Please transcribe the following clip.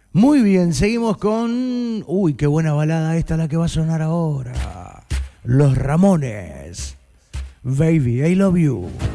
Muy bien, seguimos con... Uy, qué buena balada esta la que va a sonar ahora. Los Ramones. Baby, I love you.